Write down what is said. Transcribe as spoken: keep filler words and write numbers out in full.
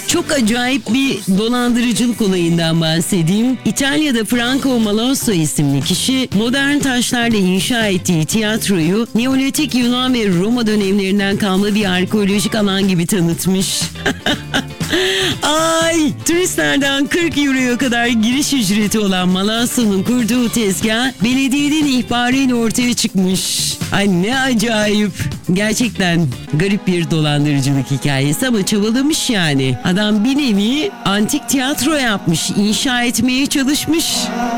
Çok acayip bir dolandırıcılık olayından bahsedeyim. İtalya'da Franco Malozzo isimli kişi modern taşlarla inşa ettiği tiyatroyu Neolitik Yunan ve Roma dönemlerinden kalma bir arkeolojik alan gibi tanıtmış. Ay! Turistlerden kırk euroya kadar giriş ücreti olan Malazzo'nun kurduğu tezgah belediyenin ihbarıyla ortaya çıkmış. Ay ne acayip. Gerçekten garip bir dolandırıcılık hikayesi ama çabalamış yani. Adam bir nevi antik tiyatro yapmış, inşa etmeye çalışmış.